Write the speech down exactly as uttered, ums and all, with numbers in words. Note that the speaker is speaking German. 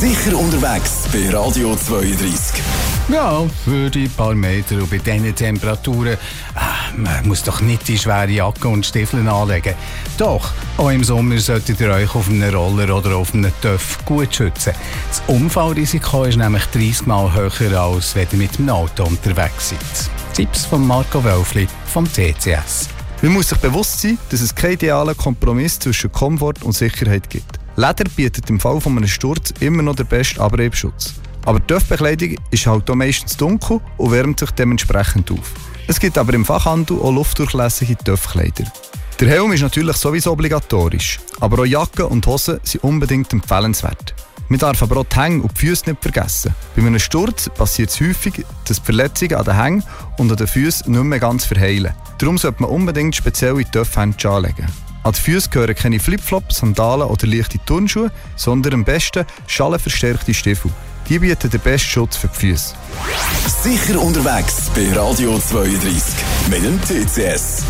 Sicher unterwegs bei Radio zweiunddreissig. Ja, für die paar Meter und bei diesen Temperaturen ah, man muss doch nicht die schwere Jacke und Stiefel anlegen. Doch, auch im Sommer solltet ihr euch auf einem Roller oder auf einem Töff gut schützen. Das Unfallrisiko ist nämlich dreißig Mal höher, als wenn ihr mit dem Auto unterwegs seid. Tipps von Marco Wölfli vom T C S. Man muss sich bewusst sein, dass es keinen idealen Kompromiss zwischen Komfort und Sicherheit gibt. Leder bietet im Fall von einem Sturz immer noch den besten Abriebschutz. Aber die Töffbekleidung ist halt auch meistens dunkel und wärmt sich dementsprechend auf. Es gibt aber im Fachhandel auch luftdurchlässige Töffkleider. Der Helm ist natürlich sowieso obligatorisch, aber auch Jacken und Hosen sind unbedingt empfehlenswert. Man darf aber auch die Hänge und die Füße nicht vergessen. Bei einem Sturz passiert es häufig, dass die Verletzungen an den Hängen und an den Füßen nicht mehr ganz verheilen. Darum sollte man unbedingt spezielle Töffhändchen anlegen. An die Füße gehören keine Flipflops, Sandalen oder leichte Turnschuhe, sondern am besten schalenverstärkte Stiefel. Die bieten den besten Schutz für die Füße. Sicher unterwegs bei Radio zweiunddreissig mit dem T C S.